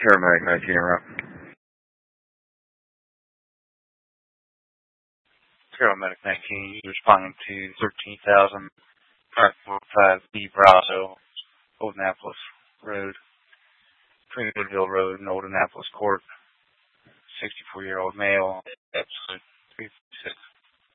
Paramedic 19 route. Paramedic 19, responding to 13,545B Brasso, Old Annapolis Road, Between Woodville Road and Old Annapolis Court. 64-year-old male, episode 356.